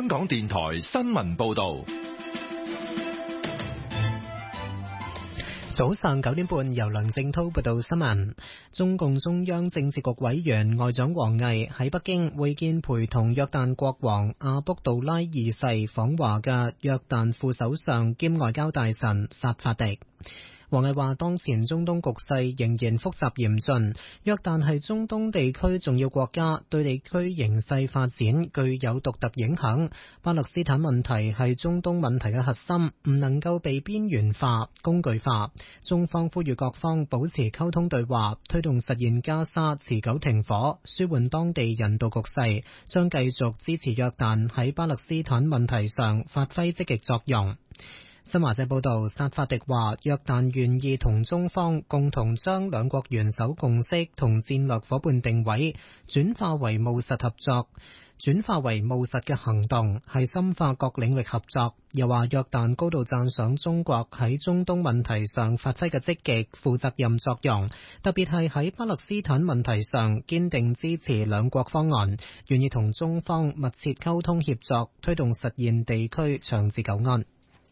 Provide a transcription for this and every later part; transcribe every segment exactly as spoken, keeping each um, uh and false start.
港電台新聞報道。 早上九點半，由梁正濤報道新聞。中共中央政治局委員外長王毅喺北京會見陪同約旦國王阿卜杜拉二世訪華嘅約旦副首相兼外交大臣薩法迪。王毅話，當前中東局勢仍然複雜嚴峻，約旦係中東地區重要國家，對地區形勢發展具有獨特影響。巴勒斯坦問題係中東問題嘅核心，唔能夠被邊緣化、工具化。中方呼籲各方保持溝通對話，推動實現加沙持久停火，舒緩當地人道局勢，將繼續支持約旦喺巴勒斯坦問題上發揮積極作用。新華社報道，薩法迪話，約旦願意同中方共同將兩國元首共識同戰略夥伴定位轉化為務實合作，轉化為務實嘅行動，係深化各領域合作。又話約旦高度讚賞中國喺中東問題上發揮嘅積極負責任作用，特別係喺巴勒斯坦問題上堅定支持兩國方案，願意同中方密切溝通協作，推動實現地區長治久安。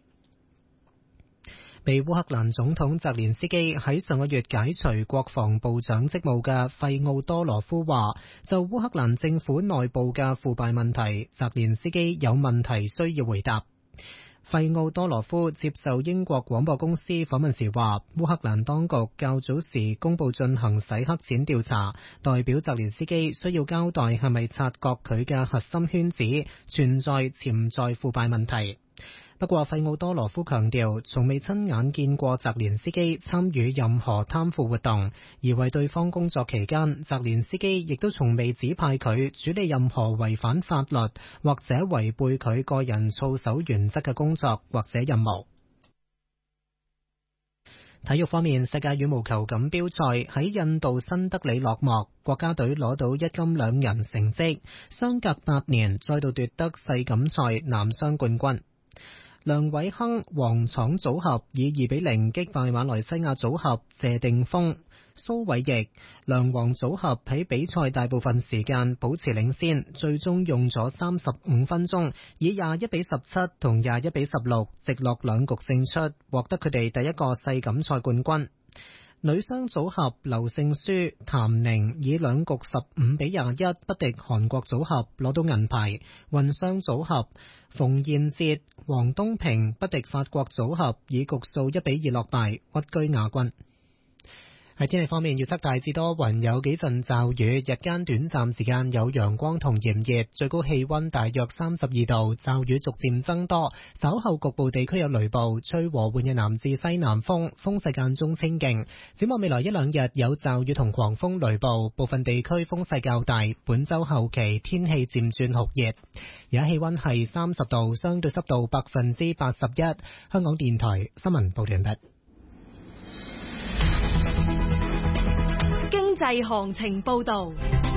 被烏克蘭總統澤連斯基喺上個月解除國防部長職務嘅費奧多羅夫話，就烏克蘭政府內部嘅腐敗問題，澤連斯基有問題需要回答。費奧多羅夫接受英國廣播公司訪問時話，烏克蘭當局較早時公布進行洗黑錢調查，代表澤連斯基需要交代係咪察覺佢嘅核心圈子存在潛在腐敗問題。不過，費奧多羅夫強調，從未親眼見過澤連斯基參與任何貪腐活動，而為對方工作期間，澤連斯基亦都從未指派佢處理任何違反法律或者違背佢個人操守原則嘅工作或者任務。體育方面，世界羽毛球錦標賽喺印度新德里落幕，國家隊攞到一金兩銀成績，相隔八年再度奪得世錦賽男雙冠軍。梁偉鏗、黃闖組合以二比零擊敗馬來西亞組合謝定峰、蘇偉譯。梁黃組合喺比賽大部分時間保持領先，最終用咗三十五分鐘，以廿一比十七同廿一比十六直落兩局勝出，獲得佢哋第一個世錦賽冠軍。女雙組合劉勝書、譚寧以兩局十五比廿一不敵韓國組合，攞到銀牌。混雙組合馮彥哲、黃東平不敵法國組合，以局數一比二落敗，屈居亞軍。喺天氣方面，預測大致多雲，有幾陣驟雨，日間短暫時間有陽光同炎熱，最高氣溫大約三十二度，驟雨逐漸增多，稍後局部地區有雷暴，吹和緩嘅南至西南風，風勢間中清勁。展望未來一兩日有驟雨同狂風雷暴，部分地區風勢較大，本周後期天氣漸轉酷熱。而家氣溫係三十度，相對濕度百分之八十一。香港電台新聞報道完畢。 經濟行情報道。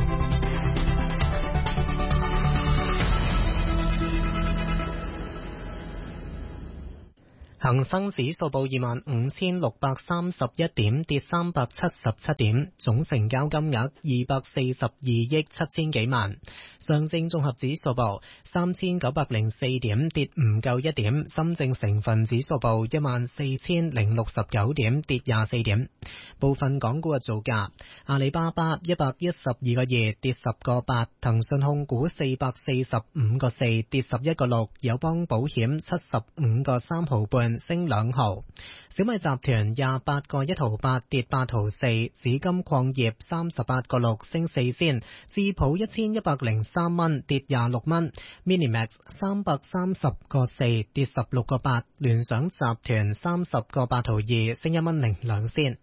恒生指數報二萬五千六百三十一點，跌三百七十七點，總成交金額二百四十二億七千幾萬。上證綜合指數報三千九百零四點，跌唔夠一點。深證成分指數報一萬四千零六十九點，跌廿四點。部分港股嘅造價：阿里巴巴一百一十二個二，跌十個八；騰訊控股四百四十五個四，跌十一個六；友邦保險七十五個三毫半，升兩毫。小米集團廿八個一毫八，跌八毫四。紫金礦業三十八個六，升四仙。智普一千一百零三蚊，跌廿六蚊。Minimax 三百三十個四，跌十六個八。聯想集團三十個八毫二，升一蚊零兩仙。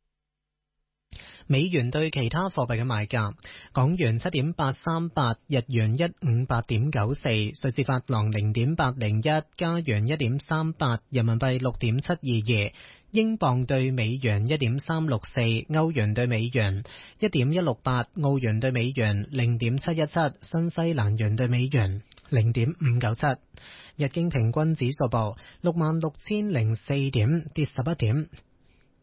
美元對其他貨幣嘅賣價：港元七點八三八，日元一五八點九四，瑞士法郎零點八零一，加元一點三八，人民幣六點七二二，英鎊對美元一點三六四，歐元對美元一點一六八，澳元對美元零點七一七，新西蘭元對美元零點五九七。日經平均指數報六萬六千零四點，跌十一點。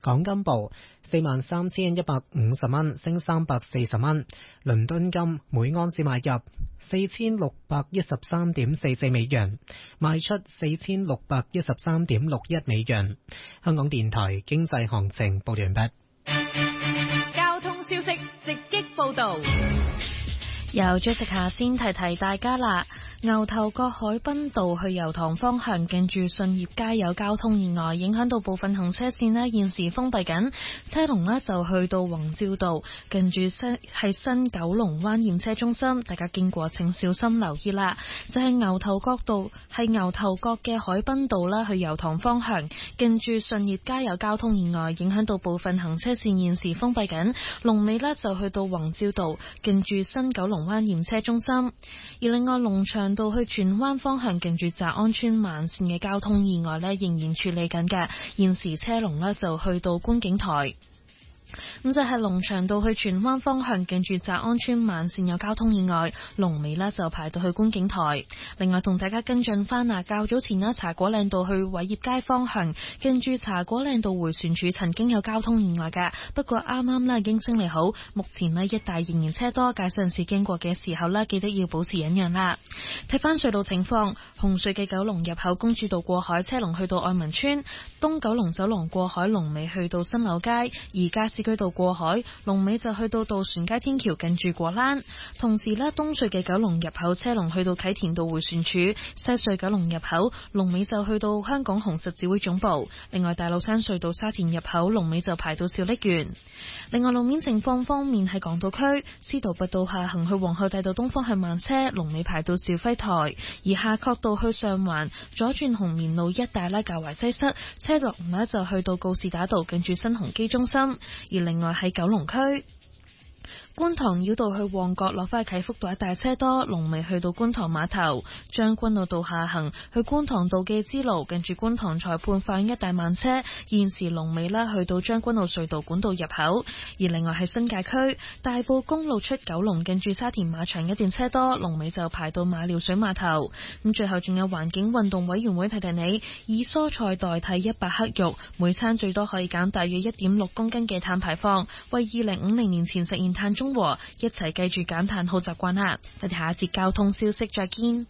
港金報四萬三千一百五十蚊，升三百四十蚊。倫敦金每盎司買入四千六百一十三點四四美元，賣出四千六百一十三點六一美元。香港電台經濟行情報完畢。 交通消息直擊報道。 由 Jessica 先提提大家啦。牛頭角海濱道去油塘方向，近住順業街有交通意外，影響到部分行車線呢，現時封閉緊，車龍呢就去到宏照道，近住新係新九龍灣驗車中心，大家經過請小心留意啦。就係、是、牛頭角道，係牛頭角嘅海濱道啦，去油塘方向，近住順業街有交通意外，影響到部分行車線現時封閉緊，龍尾呢就去到宏照道，近住新九龍灣驗車中心。而另外龍翔道去荃灣方向，近住澤安村慢線嘅交通意外呢仍然處理緊嘅，現時車龍呢就去到觀景台。咁就係龍翔道去荃灣方向，近住澤安村慢線有交通意外，龍尾呢就排到去觀景台。另外同大家跟進翻啊，較早前呢茶果嶺道去偉業街方向，近住茶果嶺道迴旋處曾經有交通意外嘅，不過啱啱呢已經清理好，目前呢一帶仍然車多，駕駛人士經過嘅時候呢記得要保持忍讓啦。睇翻隧道情況，紅隧嘅九龍入口公主道過海車龍去到愛民村，東九龍走廊過海龍尾去到新柳街，而加士居道過海龍尾就去到渡船街天橋近住果欄。同時呢，東隧嘅九龍入口車龍去到啟田道迴旋處，西隧九龍入口龍尾就去到香港紅十字會總部。另外大老山隧道沙田入口龍尾就排到小瀝源。另外路面情況方面，喺港島區司徒拔道下行去皇后大道東方向慢車，龍尾排到兆輝台；而夏慤道去上環左轉紅棉路一帶呢較為擠塞，車龍呢就去到告士打道近住新鴻基中心。而另外喺九龍區觀塘繞道去旺角落返啟福道一帶車多，龍尾去到觀塘碼頭；將軍澳道下行去觀塘道嘅支路，近住觀塘裁判法院一帶慢車，現時龍尾呢去到將軍澳隧道管道入口。而另外係新界區大埔公路出九龍，近住沙田馬場一段車多，龍尾就排到馬料水碼頭。咁最後仲有環境運動委員會提提你，以蔬菜代替一百克肉，每餐最多可以減大約一點六公斤嘅碳排放，為二零五零年前實現碳中和，一齊記住減碳好習慣啦！我哋下一節交通消息再見。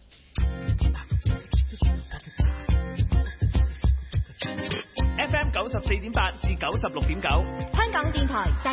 F M 九十四點八至九十六點九， 香港電台第